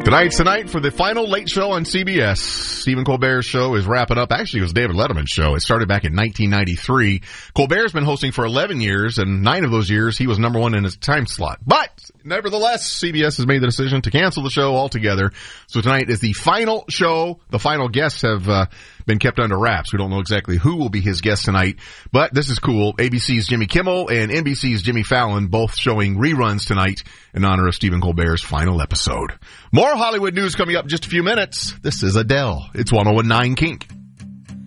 Tonight's the night for the final late show on CBS. Stephen Colbert's show is wrapping up. Actually, it was David Letterman's show. It started back in 1993. Colbert's been hosting for 11 years, and 9 of those years he was number one in his time slot. But nevertheless, CBS has made the decision to cancel the show altogether. So tonight is the final show. The final guests have been kept under wraps. We don't know exactly who will be his guest tonight, but this is cool. ABC's Jimmy Kimmel and NBC's Jimmy Fallon both showing reruns tonight in honor of Stephen Colbert's final episode. More Hollywood news coming up in just a few minutes. This is Adele. It's 101.9 Kink.